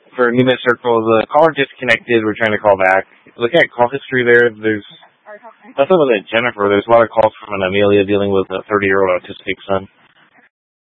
for New Mid Circle. The caller disconnected. We're trying to call back. Looking at call history there, that's with Jennifer. There's a lot of calls from an Amelia dealing with a 30-year-old autistic son.